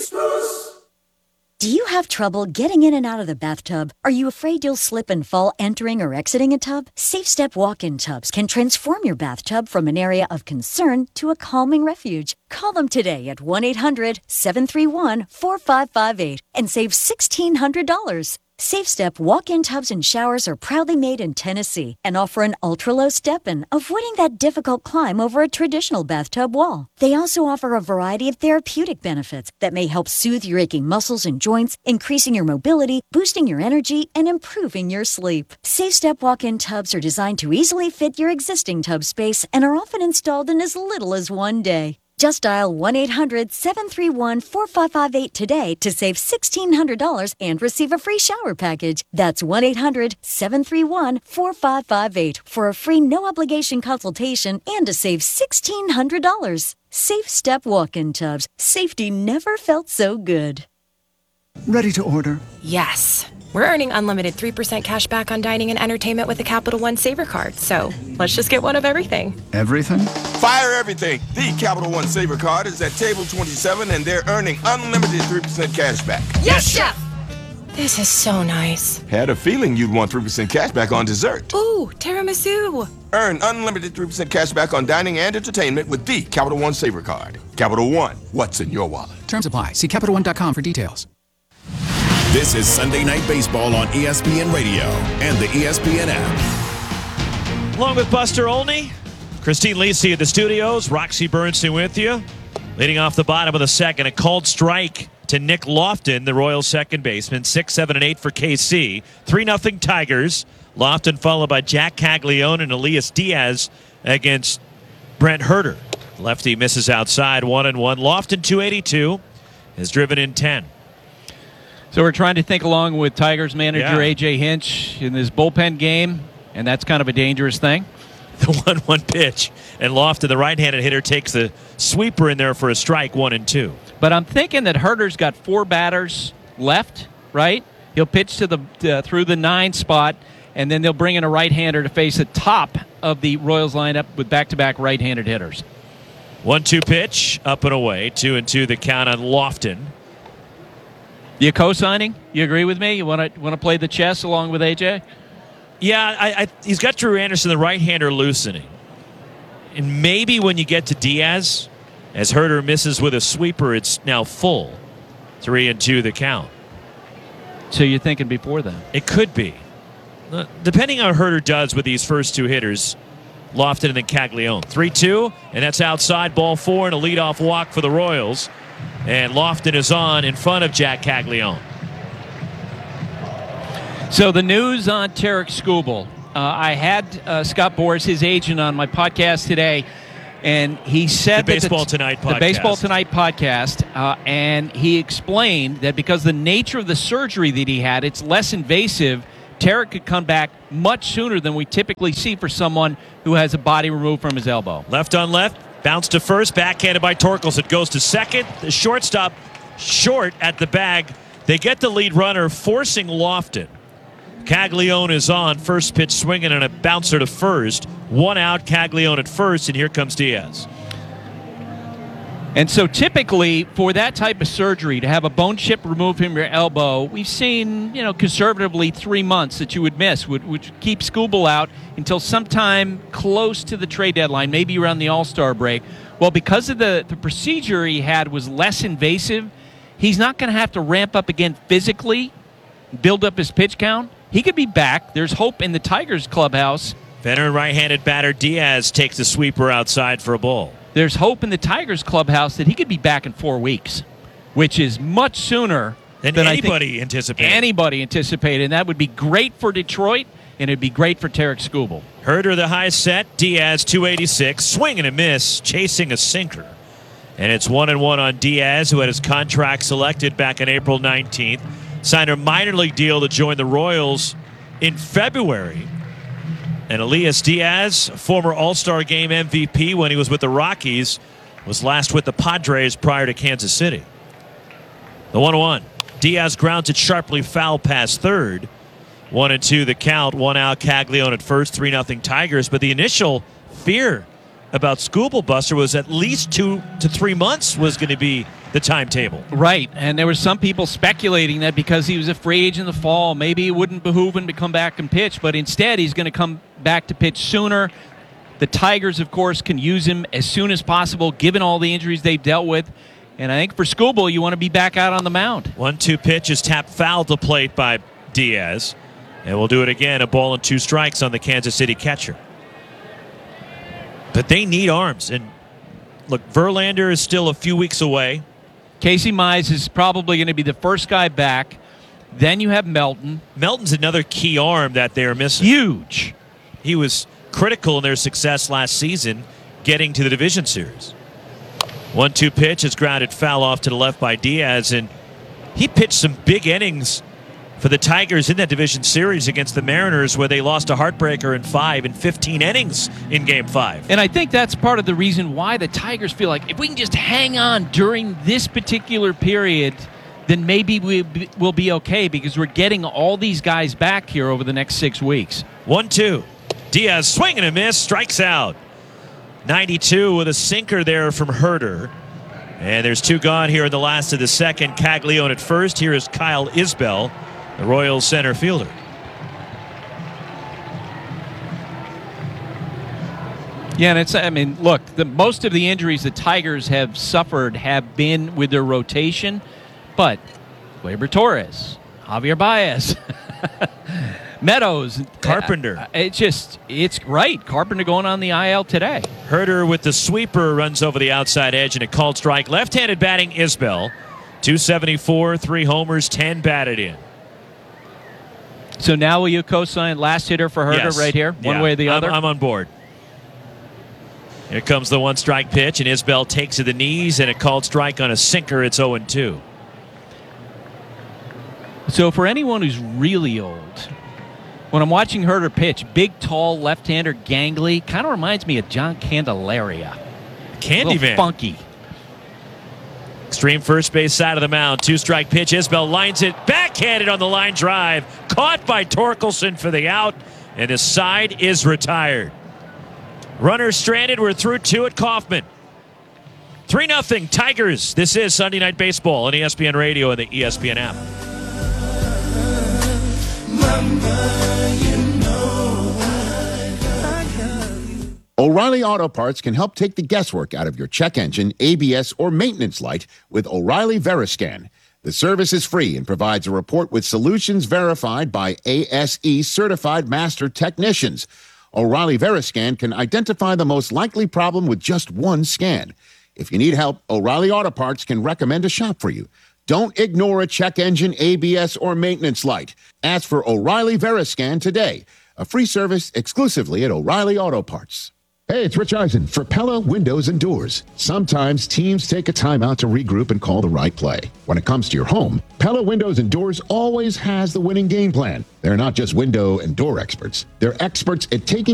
Do you have trouble getting in and out of the bathtub? Are you afraid you'll slip and fall entering or exiting a tub? Safe Step walk-in tubs can transform your bathtub from an area of concern to a calming refuge. Call them today at one eight hundred seven three one four five five eight and save sixteen hundred dollars. Safe Step walk-in tubs and showers are proudly made in Tennessee and offer an ultra-low step-in, avoiding that difficult climb over a traditional bathtub wall. They also offer a variety of therapeutic benefits that may help soothe your aching muscles and joints, increasing your mobility, boosting your energy, and improving your sleep. Safe Step walk-in tubs are designed to easily fit your existing tub space and are often installed in as little as one day. Just dial one eight hundred seven three one four five five eight today to save sixteen hundred dollars and receive a free shower package. That's one eight hundred seven three one four five five eight for a free no-obligation consultation and to save sixteen hundred dollars. Safe Step walk-in tubs. Safety never felt so good. Ready to order? Yes. We're earning unlimited three percent cash back on dining and entertainment with the Capital One Saver Card, so let's just get one of everything. Everything? Fire everything. The Capital One Saver Card is at table twenty-seven, and they're earning unlimited three percent cash back. Yes, Chef! This is so nice. Had a feeling you'd want three percent cash back on dessert. Ooh, tiramisu. Earn unlimited three percent cash back on dining and entertainment with the Capital One Saver Card. Capital One, what's in your wallet? Terms apply. See Capital One dot com for details. This is Sunday Night Baseball on E S P N Radio and the E S P N app. Along with Buster Olney, Christine Lisi at the studios, Roxy Bernstein with you. Leading off the bottom of the second, a called strike to Nick Lofton, the Royals second baseman. Six, seven, and eight for K C. Three nothing Tigers. Lofton followed by Jack Caglione and Elias Diaz against Brent Herter. Lefty misses outside, one and one. Lofton, two eighty-two, has driven in ten. So we're trying to think along with Tigers manager Yeah. A J Hinch in this bullpen game, and that's kind of a dangerous thing. The one one pitch, and Lofton, the right-handed hitter, takes the sweeper in there for a strike, one and two. But I'm thinking that Herter's got four batters left, right? He'll pitch to the uh, through the nine spot, and then they'll bring in a right-hander to face the top of the Royals lineup with back-to-back right-handed hitters. one two pitch, up and away, two and two the count on Lofton. You co-signing? You agree with me? You want to want to play the chess along with A J? Yeah, I, I, he's got Drew Anderson, the right-hander, loosening. And maybe when you get to Diaz, as Herter misses with a sweeper, it's now full. Three and two the count. So you're thinking before that? It could be. uh, depending on how Herder does with these first two hitters, Lofton and then Caglione. three two, and that's outside, ball four, and a leadoff walk for the Royals. And Lofton is on in front of Jack Caglione. So the news on Tarik Skubal. Uh, I had uh, Scott Boras, his agent, on my podcast today, and he said the that Baseball the, Tonight the podcast. Baseball Tonight podcast, uh, and he explained that because the nature of the surgery that he had, it's less invasive. Tarik could come back much sooner than we typically see for someone who has a body removed from his elbow. Left on left, bounce to first, backhanded by Torkelson. It goes to second. The shortstop short at the bag. They get the lead runner, forcing Lofton. Caglione is on. First pitch swinging and a bouncer to first. One out, Caglione at first, and here comes Diaz. And so typically for that type of surgery, to have a bone chip removed from your elbow, we've seen, you know, conservatively three months that you would miss, would, would keep Skubal out until sometime close to the trade deadline, maybe around the All-Star break. Well, because of the, the procedure he had was less invasive, he's not going to have to ramp up again physically, build up his pitch count. He could be back. There's hope in the Tigers clubhouse. Veteran right-handed batter Diaz takes the sweeper outside for a ball. There's hope in the Tigers clubhouse that he could be back in four weeks, which is much sooner than, than anybody anticipated. Anybody anticipated. And that would be great for Detroit, and it would be great for Tarik Skubal. Herder the high set, Diaz two eighty-six, swing and a miss, chasing a sinker. And it's one and one on Diaz, who had his contract selected back on April nineteenth. Signed a minor league deal to join the Royals in February. And Elias Diaz, former All-Star Game M V P when he was with the Rockies, was last with the Padres prior to Kansas City. The one one. Diaz grounds it sharply foul past third. One and two the count. One out, Caglione at first. Three nothing Tigers. But the initial fear about Skubal, Buster, was at least two to three months was going to be the timetable. Right, and there were some people speculating that because he was a free agent in the fall, maybe it wouldn't behoove him to come back and pitch, but instead he's going to come back to pitch sooner. The Tigers, of course, can use him as soon as possible, given all the injuries they've dealt with. And I think for Skubal, you want to be back out on the mound. one two pitch is tapped foul to plate by Diaz. And we'll do it again, a ball and two strikes on the Kansas City catcher. But they need arms. And look, Verlander is still a few weeks away. Casey Mize is probably going to be the first guy back. Then you have Melton. Melton's another key arm that they're missing. Huge. He was critical in their success last season, getting to the division series. one two pitch is grounded foul off to the left by Diaz, and he pitched some big innings for the Tigers in that division series against the Mariners, where they lost a heartbreaker in five and fifteen innings in game five. And I think that's part of the reason why the Tigers feel like if we can just hang on during this particular period, then maybe we will be okay, because we're getting all these guys back here over the next six weeks. one two. Diaz swing and a miss, strikes out. ninety-two with a sinker there from Herder. And there's two gone here in the last of the second. Caglione at first. Here is Kyle Isbell, the Royals center fielder. Yeah, and it's, I mean, look, the most of the injuries the Tigers have suffered have been with their rotation, but Gleyber Torres, Javier Baez, Meadows, Carpenter. Uh, it's just, it's right. Carpenter going on the I L today. Herder with the sweeper runs over the outside edge and a called strike. Left-handed batting Isbell. two seventy-four, three homers, ten batted in. So now will you co-sign last hitter for Herder Yes. right here, one Yeah, way or the other? I'm, I'm on board. Here comes the one-strike pitch, and Isbell takes to the knees, and a called strike on a sinker. It's oh and two. So for anyone who's really old, when I'm watching Herder pitch, big, tall, left-hander, gangly, kind of reminds me of John Candelaria. Candyman. Funky. Extreme first base side of the mound. Two-strike pitch. Isbell lines it. Backhanded on the line drive. Caught by Torkelson for the out. And his side is retired. Runner stranded. We're through two at Kauffman. three nothing Tigers. This is Sunday Night Baseball on E S P N Radio and the E S P N app. O'Reilly Auto Parts can help take the guesswork out of your check engine, A B S, or maintenance light with O'Reilly Veriscan. The service is free and provides a report with solutions verified by A S E certified master technicians. O'Reilly Veriscan can identify the most likely problem with just one scan. If you need help, O'Reilly Auto Parts can recommend a shop for you. Don't ignore a check engine, A B S, or maintenance light. Ask for O'Reilly Veriscan today, a free service exclusively at O'Reilly Auto Parts. Hey, it's Rich Eisen for Pella Windows and Doors. Sometimes teams take a timeout to regroup and call the right play. When it comes to your home, Pella Windows and Doors always has the winning game plan. They're not just window and door experts. They're experts at taking